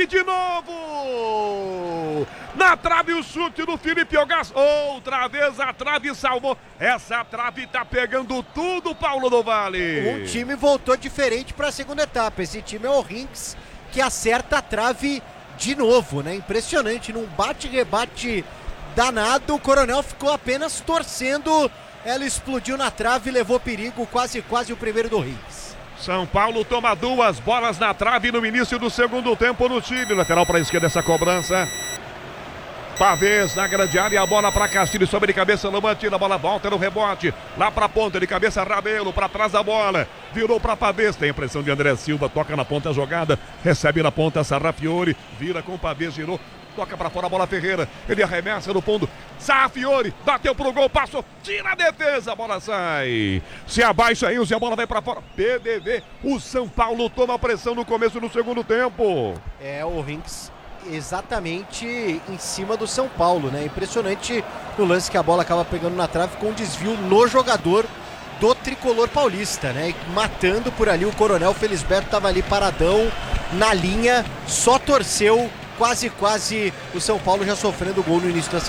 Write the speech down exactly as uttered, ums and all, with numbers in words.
E de novo! Na trave o chute do Felipe Ogás. Outra vez a trave salvou. Essa trave tá pegando tudo, Paulo do Vale. Um time voltou diferente para a segunda etapa. Esse time é o Rinks, que acerta a trave de novo, né? Impressionante, num bate-rebate danado. O Coronel ficou apenas torcendo. Ela explodiu na trave e levou perigo, quase, quase o primeiro do Rinks. São Paulo toma duas bolas na trave no início do segundo tempo no Chile. Lateral para a esquerda essa cobrança. Pavês na grande área, a bola para Castilho, sobe de cabeça, Lamantina, a bola volta no rebote, lá para a ponta, de cabeça Rabelo, para trás da bola, virou para Pavês, tem a pressão de André Silva, toca na ponta a jogada, recebe na ponta Sarrafiore, vira com Pavês, girou, toca para fora a bola Ferreira, ele arremessa no fundo, Sarrafiore, bateu pro gol, passou, tira a defesa, a bola sai, se abaixa aí, a bola vai para fora, P D V, o São Paulo toma pressão no começo do segundo tempo. É, o Rinks exatamente em cima do São Paulo, né? Impressionante no lance que a bola acaba pegando na trave com um desvio no jogador do tricolor paulista, né? Matando por ali o Coronel Felisberto, tava ali paradão na linha, só torceu, quase quase o São Paulo já sofrendo gol no início da